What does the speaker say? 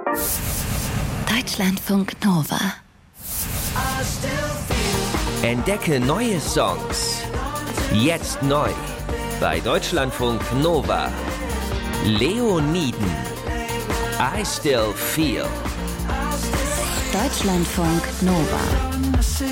Deutschlandfunk Nova. Entdecke neue Songs. Jetzt neu. Bei Deutschlandfunk Nova. Leoniden. I Still Feel. Deutschlandfunk Nova.